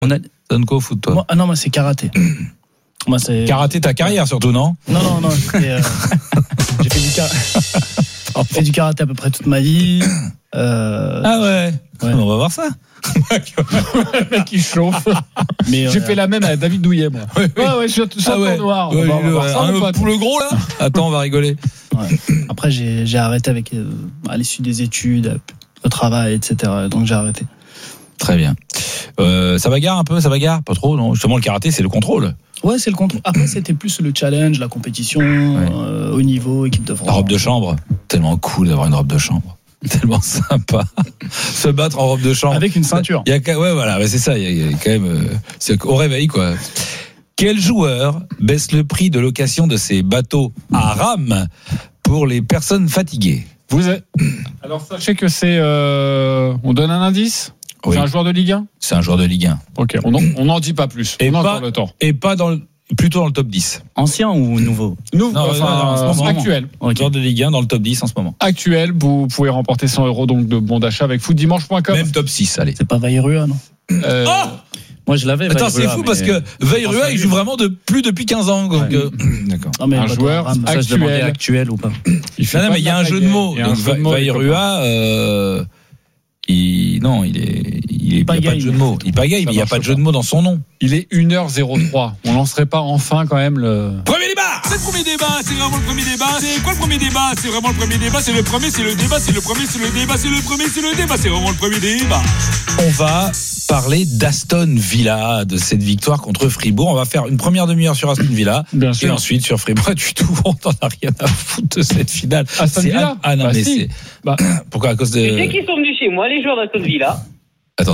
Ça donne quoi au foot, toi? Moi, c'est karaté. Moi, c'est Karaté, ta carrière surtout, non? Non. J'ai fait du karaté à peu près toute ma vie. Ah ouais. On va voir ça. Le mec qui chauffe. Mais j'ai fait la même à David Douillet, moi. Ouais, je suis tout ça noir. On va voir ça, pour le gros là. Attends, on va rigoler. Ouais. Après, j'ai arrêté avec à l'issue des études, le travail, etc. Donc j'ai arrêté. Très bien. Ça bagarre un peu, ça bagarre pas trop, non? Justement, le karaté, c'est le contrôle. Ouais, c'est le contrôle. Après, c'était plus le challenge, la compétition, au niveau, équipe de France. La robe de chambre, tellement cool d'avoir une robe de chambre. Tellement sympa. Se battre en robe de chambre. Avec une ceinture. C'est ça. Il y a quand même. C'est au réveil, quoi. Quel joueur baisse le prix de location de ses bateaux à rame pour les personnes fatiguées? Alors, sachez que c'est. On donne un indice? Oui. C'est un joueur de Ligue 1? C'est un joueur de Ligue 1. Ok, on n'en dit pas plus. Et on a pas, encore le temps. Et pas plutôt dans le top 10. Ancien ou nouveau? En ce moment. Actuel. Okay. Joueur de Ligue 1 dans le top 10 en ce moment. Actuel, vous pouvez remporter 100 € donc de bon d'achat avec footdimanche.com. Même top 6, allez. C'est pas Vairua, non? Moi, je l'avais. Attends, c'est fou parce que Vairua, il joue vraiment depuis 15 ans. Donc, d'accord. Non, mais un joueur actuel ou pas? Non, mais il y a un jeu de mots. Vairua, il n'y a pas de jeu de mots. Il pagaille, mais il n'y a pas de jeu de mots dans son nom. Il est 1h03. On lancerait pas enfin quand même le... Premier débat. C'est le premier débat. C'est vraiment le premier débat. C'est quoi le premier débat? C'est vraiment le premier débat. C'est le premier, c'est le débat. C'est le premier, c'est le débat. C'est le premier, c'est le débat. C'est vraiment le premier débat. On va parler d'Aston Villa, de cette victoire contre Fribourg. On va faire une première demi-heure sur Aston Villa. Bien sûr. Et ensuite sur Fribourg. Du tout, on n'en a rien à foutre de cette finale. Aston Villa? Mais si. Pourquoi? À cause de... Tu sais qu'ils sont venus chez moi, les joueurs d'Aston Villa? Attends.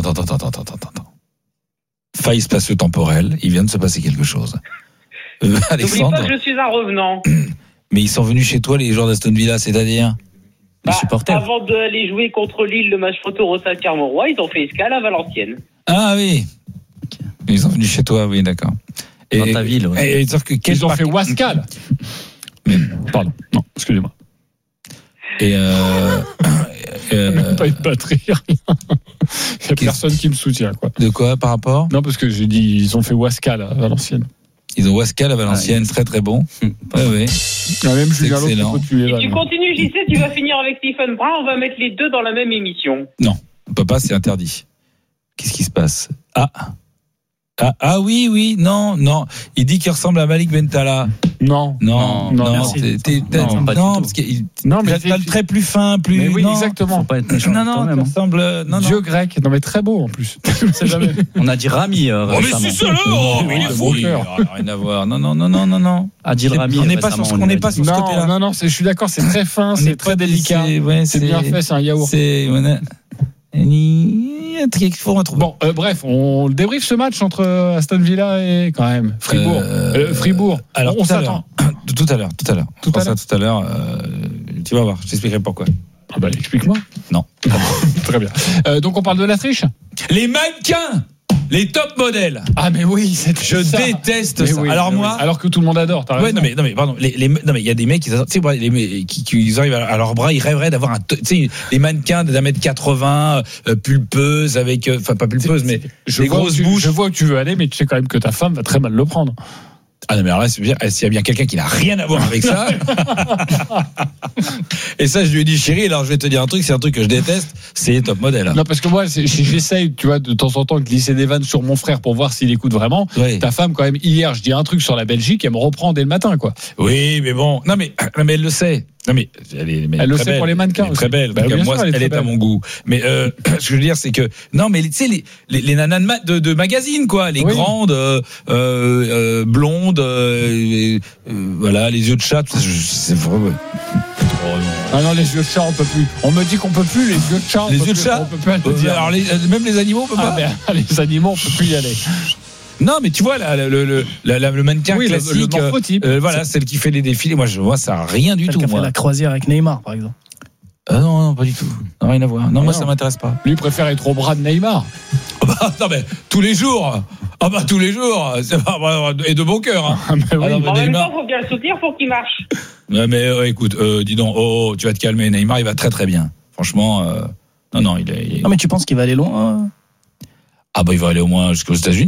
Faille spatio-temporelle, il vient de se passer quelque chose. Alexandre. N'oublie pas que je suis un revenant. Mais ils sont venus chez toi, les joueurs d'Aston Villa, c'est-à-dire les supporters. Avant d'aller jouer contre Lille, le match photo au Stade Carmoroy, ils ont fait escale à Valenciennes. Ah oui. Okay. Ils sont venus chez toi, oui, d'accord. Dans ta ville, oui. Et ils ont fait Wascal. Pardon, non, excusez-moi. Et même pas une batterie, rien. Il n'y a personne qui me soutient, quoi. De quoi, par rapport? Non, parce que j'ai dit, ils ont fait Wascal à Valenciennes. Ils ont Wascal à Valenciennes, très très bon. Oui. Même Julien si tu continues, JC, tu vas finir avec Stephen Brun, on va mettre les deux dans la même émission. Non, papa, c'est interdit. Qu'est-ce qui se passe? Ah oui, non. Il dit qu'il ressemble à Malik Bentala. Non, merci. Parce qu'il a le trait plus fin, plus. Mais oui, non. Exactement. Faut pas être méchant. Non, il ressemble. Dieu grec, non mais très beau en plus. Jamais. On a dit Rami. Mais c'est ça là. Rien à voir. Non. Adil Rami. On n'est pas sur ce côté-là. Non, je suis d'accord, c'est très fin, c'est très délicat. C'est bien fait, c'est un yaourt. Il faut retrouver. Bon, bref, on débriefe ce match entre Aston Villa et quand même Fribourg. Fribourg. Alors on s'attend. Tout à l'heure. Tout à l'heure. Tu vas voir, je t'expliquerai pourquoi. Ah bah explique-moi. Non. Très bien. Donc on parle de la triche. Les mannequins. Les top modèles. Ah mais oui, je déteste ça. Oui, alors moi, alors que tout le monde adore. T'as raison. Non mais pardon. Non mais il y a des mecs qui arrivent à leurs bras, ils rêveraient d'avoir les mannequins d'1m80 pulpeuses avec, enfin pas pulpeuses mais des grosses bouches. Je vois où tu veux aller, mais tu sais quand même que ta femme va très mal le prendre. Ah non mais alors là, s'il y a bien quelqu'un qui n'a rien à voir avec ça. Et ça je lui ai dit chérie, alors je vais te dire un truc, c'est un truc que je déteste, c'est les top modèles. Non parce que moi j'essaye, tu vois, de temps en temps glisser des vannes sur mon frère pour voir s'il écoute vraiment. Oui. Ta femme quand même hier, je dis un truc sur la Belgique, elle me reprend dès le matin quoi. Oui mais bon, non mais elle le sait. Non mais elle le sait pour les mannequins. Elle est très belle. Moi, elle est à mon goût. Mais ce que je veux dire, c'est que non, mais tu sais les nanas de magazine quoi, les grandes blondes, voilà, les yeux de chat. C'est vraiment. Ah non, les yeux de chat, on peut plus. On me dit qu'on peut plus les yeux de chat. Les yeux de chat, on peut plus le dire. Alors même les animaux, on peut pas. Les animaux, on peut plus y aller. Non, mais tu vois, le mannequin classique, le morphotype. voilà, celle qui fait les défilés. Moi, je vois ça, rien du tout. Celle qui a fait la croisière avec Neymar, par exemple. Non, pas du tout. Non, rien à voir. Non, moi, ça m'intéresse pas. Lui préfère être au bras de Neymar. Non, mais tous les jours. Tous les jours. Et de bon cœur. Hein. En même temps, faut bien le soutenir pour qu'il marche. Mais écoute, dis donc, tu vas te calmer. Neymar, il va très très bien. Franchement, non, il est. Non, mais tu penses qu'il va aller loin Ah bah il va aller au moins jusqu'aux États-Unis.